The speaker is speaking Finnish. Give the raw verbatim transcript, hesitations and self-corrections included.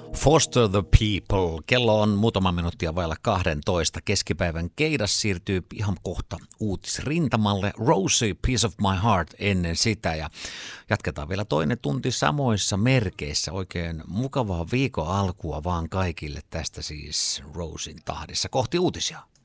Foster the People. Kello on muutama minuuttia vailla kahdentoista. Keskipäivän keidas siirtyy ihan kohta uutisrintamalle. Rosie, Piece of My Heart ennen sitä. Ja jatketaan vielä toinen tunti samoissa merkeissä. Oikein mukavaa viikon alkua vaan kaikille. Tästä siis Rosien tahdissa kohti uutisia.